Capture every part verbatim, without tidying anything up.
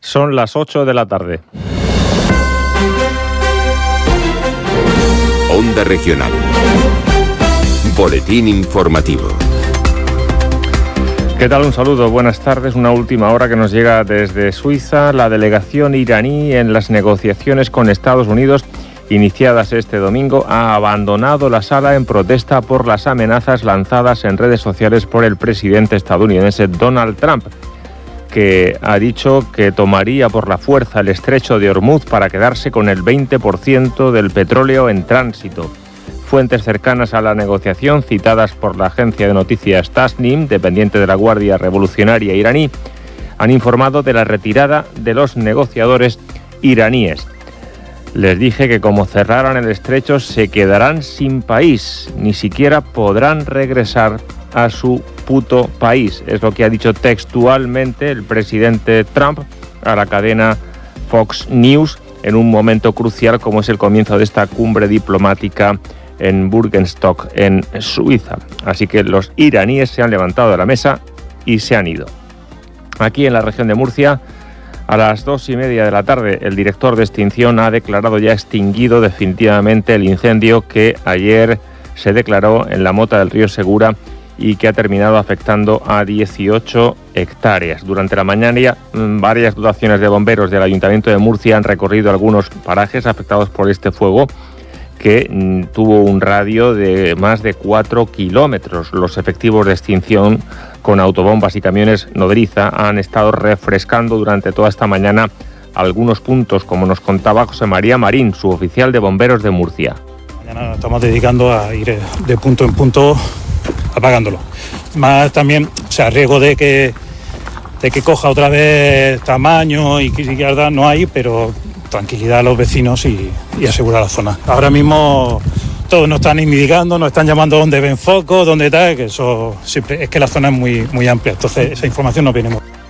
Son las ocho de la tarde. Onda Regional. Boletín informativo. ¿Qué tal? Un saludo, buenas tardes. Una última hora que nos llega desde Suiza. La delegación iraní en las negociaciones con Estados Unidos, iniciadas este domingo, ha abandonado la sala en protesta por las amenazas lanzadas en redes sociales por el presidente estadounidense Donald Trump, que ha dicho que tomaría por la fuerza el estrecho de Hormuz para quedarse con el veinte por ciento del petróleo en tránsito. Fuentes cercanas a la negociación, citadas por la agencia de noticias Tasnim, dependiente de la Guardia Revolucionaria iraní, han informado de la retirada de los negociadores iraníes. Les dije que como cerraran el estrecho se quedarán sin país, ni siquiera podrán regresar a su puto país. Es lo que ha dicho textualmente el presidente Trump a la cadena Fox News en un momento crucial como es el comienzo de esta cumbre diplomática en Bürgenstock, en Suiza. Así que los iraníes se han levantado de la mesa y se han ido. Aquí en la región de Murcia, a las dos y media de la tarde, el director de extinción ha declarado ya extinguido definitivamente el incendio que ayer se declaró en la mota del río Segura y que ha terminado afectando a dieciocho hectáreas. Durante la mañana, varias dotaciones de bomberos del Ayuntamiento de Murcia han recorrido algunos parajes afectados por este fuego, que mm, tuvo un radio de más de cuatro kilómetros. Los efectivos de extinción con autobombas y camiones nodriza han estado refrescando durante toda esta mañana algunos puntos, como nos contaba José María Marín, su oficial de bomberos de Murcia. Mañana nos estamos dedicando a ir de punto en punto apagándolo. Más también, o sea, riesgo de que, de que coja otra vez tamaño y que arda no hay, pero tranquilidad a los vecinos y, y asegurar la zona. Ahora mismo todos nos están indicando, nos están llamando dónde ven focos, dónde tal, que eso siempre, es que la zona es muy, muy amplia, entonces esa información no viene.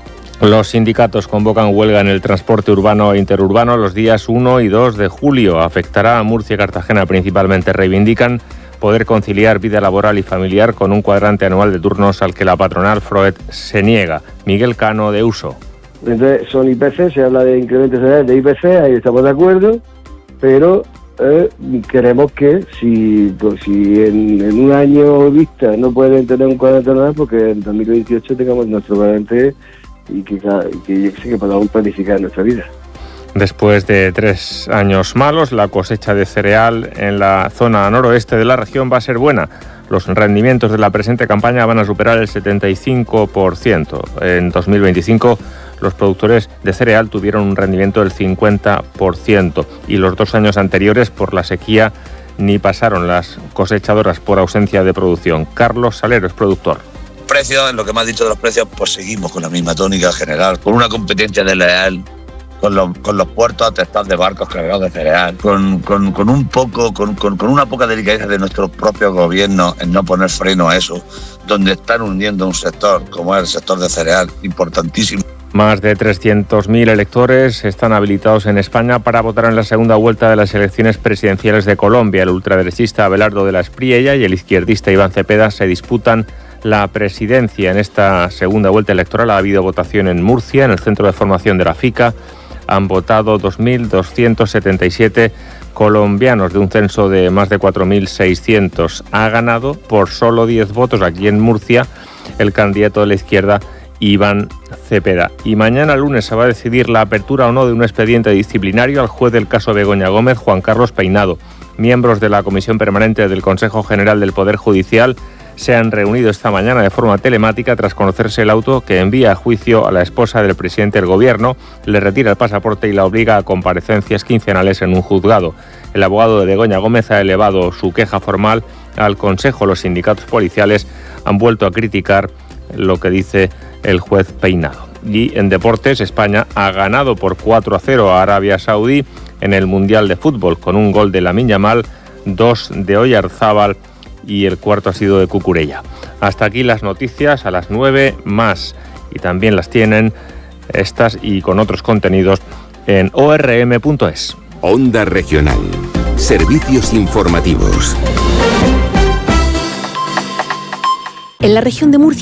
Los sindicatos convocan huelga en el transporte urbano e interurbano los días uno y dos de julio. Afectará a Murcia y Cartagena principalmente. Reivindican poder conciliar vida laboral y familiar con un cuadrante anual de turnos al que la patronal Froet se niega. Miguel Cano, de Uso. Entonces son I P C, se habla de incrementos salariales de I P C, ahí estamos de acuerdo, pero eh, queremos que si, pues, si en, en un año vista no pueden tener un cuadrante anual, porque en dos mil veintiocho tengamos nuestro cuadrante y que, que, que, que podamos planificar nuestra vida. Después de tres años malos, la cosecha de cereal en la zona noroeste de la región va a ser buena. Los rendimientos de la presente campaña van a superar el setenta y cinco por ciento. En dos mil veinticinco, los productores de cereal tuvieron un rendimiento del cincuenta por ciento y los dos años anteriores, por la sequía, ni pasaron las cosechadoras por ausencia de producción. Carlos Salero es productor. Precios, en lo que me has dicho de los precios, pues seguimos con la misma tónica general, con una competencia desleal con los, con los puertos atestados de barcos cargados de cereal, con, con, con un poco, con, con, con una poca delicadeza de nuestros propios gobiernos en no poner freno a eso, donde están hundiendo un sector como es el sector de cereal, importantísimo. Más de trescientos mil electores están habilitados en España para votar en la segunda vuelta de las elecciones presidenciales de Colombia. El ultraderechista Abelardo de la Espriella y el izquierdista Iván Cepeda se disputan la presidencia. En esta segunda vuelta electoral ha habido votación en Murcia, en el centro de formación de la FICA. Han votado dos mil doscientos setenta y siete colombianos de un censo de más de cuatro mil seiscientos. Ha ganado por solo diez votos aquí en Murcia el candidato de la izquierda, Iván Cepeda. Y mañana lunes se va a decidir la apertura o no de un expediente disciplinario al juez del caso Begoña Gómez, Juan Carlos Peinado. Miembros de la Comisión Permanente del Consejo General del Poder Judicial se han reunido esta mañana de forma telemática tras conocerse el auto que envía a juicio a la esposa del presidente del gobierno, le retira el pasaporte y la obliga a comparecencias quincenales en un juzgado. El abogado de Begoña Gómez ha elevado su queja formal al Consejo. Los sindicatos policiales han vuelto a criticar lo que dice el juez Peinado. Y en deportes, España ha ganado por cuatro a cero a Arabia Saudí en el Mundial de Fútbol, con un gol de Lamine Yamal, dos de Oyarzábal y el cuarto ha sido de Cucurella. Hasta aquí las noticias, a las nueve más, y también las tienen estas y con otros contenidos en o r m punto es. Onda Regional. Servicios informativos. En la región de Murcia